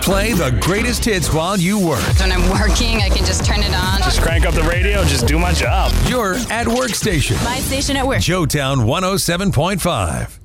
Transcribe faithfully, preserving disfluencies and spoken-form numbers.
play the greatest hits while you work. When I'm working, I can just turn it on. Just crank up the radio, just do my job. You're at work station. My station at work. Joetown one oh seven point five.